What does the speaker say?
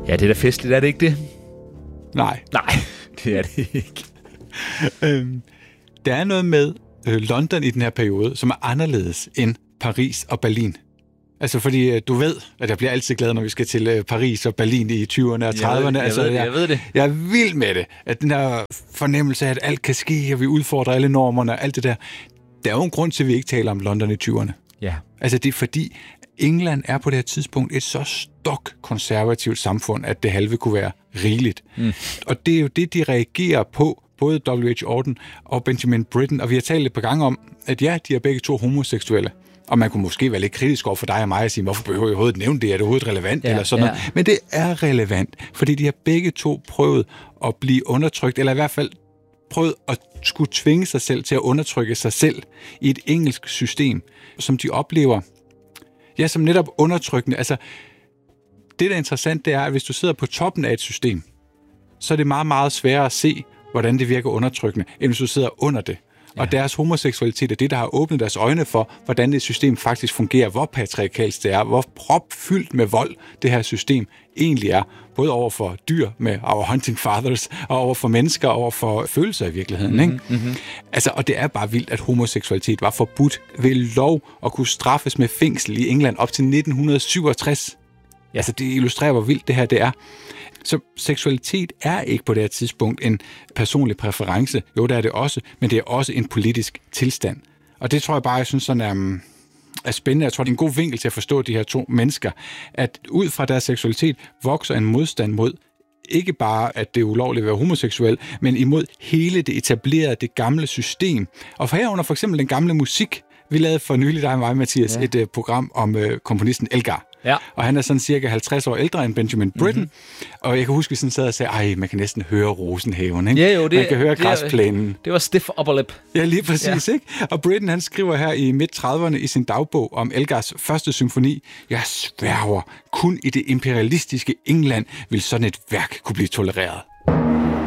Ja, det er da festligt, er det ikke det? Nej. Nej, det er det ikke. Der er noget med London i den her periode, som er anderledes end Paris og Berlin. Altså, fordi du ved, at jeg bliver altid glad, når vi skal til Paris og Berlin i 20'erne og 30'erne. Jeg ved det. Jeg er vild med det. At den her fornemmelse af, at alt kan ske, og vi udfordrer alle normerne og alt det der. Der er jo en grund til, at vi ikke taler om London i 20'erne. Ja. Altså, det er fordi, England er på det her tidspunkt et så konservativt samfund, at det halve kunne være rigeligt. Og det er jo det, de reagerer på, både W.H. Auden og Benjamin Britten. Og vi har talt et par gange om, at ja, de er begge to homoseksuelle. Og man kunne måske være lidt kritisk over for dig og mig og sige, hvorfor behøver jeg overhovedet nævne det? Er det overhovedet relevant? Eller sådan noget. Men det er relevant, fordi de har begge to prøvet at blive undertrykt, eller i hvert fald prøvet at skulle tvinge sig selv til at undertrykke sig selv i et engelsk system, som de oplever, ja, som netop undertrykkende. Altså, det der er interessant, det er, at hvis du sidder på toppen af et system, så er det meget, meget sværere at se, hvordan det virker undertrykkende, end hvis du sidder under det. Ja. Og deres homoseksualitet er det, der har åbnet deres øjne for, hvordan det system faktisk fungerer, hvor patriarkalsk det er, hvor propfyldt med vold det her system egentlig er, både over for dyr med our hunting fathers, og over for mennesker, og over for følelser i virkeligheden. Ikke? Mm-hmm. Altså, og det er bare vildt, at homoseksualitet var forbudt ved lov at kunne straffes med fængsel i England op til 1967. Ja. Altså, det illustrerer, hvor vildt det her det er. Så seksualitet er ikke på det her tidspunkt en personlig præference. Jo, det er det også, men det er også en politisk tilstand. Og det tror jeg bare, jeg synes sådan er spændende. Jeg tror, det er en god vinkel til at forstå de her to mennesker, at ud fra deres seksualitet vokser en modstand mod ikke bare, at det er ulovligt at være homoseksuel, men imod hele det etablerede, det gamle system. Og herunder for eksempel den gamle musik. Vi lavede for nylig, dig og mig, Mathias, et program om komponisten Elgar. Ja. Og han er sådan cirka 50 år ældre end Benjamin Britten. Og jeg kan huske, at vi sådan sad og sagde, ej, man kan næsten høre rosenhaven, ikke? Ja, jo, man kan høre græsplænen. Det var stiff upper lip. Ja, lige præcis, ikke? Og Britten, han skriver her i midt-30'erne i sin dagbog om Elgars første symfoni, jeg sværger, kun i det imperialistiske England vil sådan et værk kunne blive tolereret.